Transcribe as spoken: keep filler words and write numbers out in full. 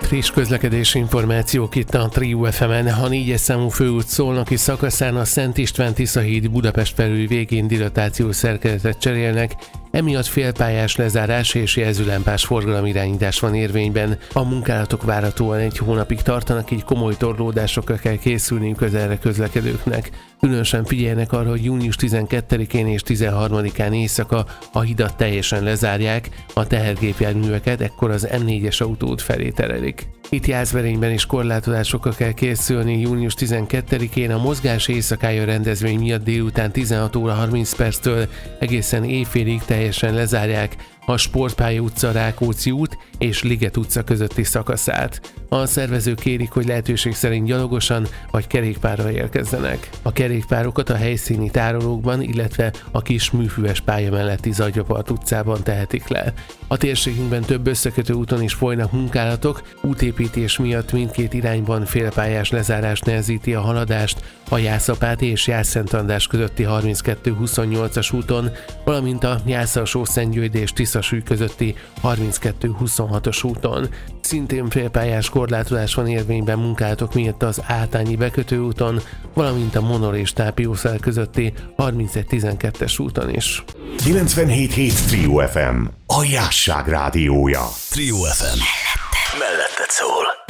Friss közlekedési információk itt a Trio ef emen. A négyes számú főút Szolnoki szakaszán a Szent István-Tisza híd Budapest felül végén dilatációs szerkezetet cserélnek, emiatt félpályás lezárás és jelzőlámpás forgalomirányítás van érvényben. A munkálatok várhatóan egy hónapig tartanak, így komoly torlódásokra kell készülniük az erre közlekedőknek. Különösen figyeljenek arra, hogy június tizenkettedikén és tizenharmadikán éjszaka a hidat teljesen lezárják, a tehergépjárműveket ekkor az em négyes autóút felé terelik. Itt Jászberényben is korlátozásokra kell készülni. Június tizenkettedikén a Mozgás éjszakája rendezvény miatt délután tizenhat óra harminc perctől egészen éjfélig teljesen lezárják a Sportpálya utca, Rákóczi út és Liget utca közötti szakaszát. A szervezők kérik, hogy lehetőség szerint gyalogosan vagy kerékpárral érkezzenek. A kerékpárokat a helyszíni tárolókban, illetve a kis műfüves pálya melletti Zagyvapart utcában tehetik le. A térségünkben több összekötő úton is folynak munkálatok, útépítés miatt mindkét irányban félpályás lezárás nehezíti a haladást a Jászapáti és Jász-Szent András közötti harminckettő huszonnyolcas úton, valamint a Jász-Alsó-Szentgyörgyi és Tiszasúly közötti harminckettő huszonhatos úton. Szintén félpályás korlátozás van érvényben munkálatok miatt az Átányi bekötőúton, valamint a Monor és Tápiószál közötti harmincegy tizenkettes úton is. kilencvenhét hét Trio ef em, a Jásság rádiója. Trio ef em. Mellette. Mellette szól.